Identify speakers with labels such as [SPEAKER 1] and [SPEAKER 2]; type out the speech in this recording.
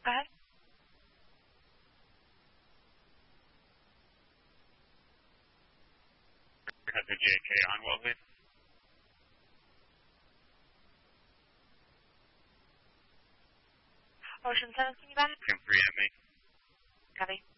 [SPEAKER 1] Go ahead.
[SPEAKER 2] Have the JK on, Weldon.
[SPEAKER 1] Ocean 7, can you back?
[SPEAKER 2] Jim 3 at me.
[SPEAKER 1] Copy.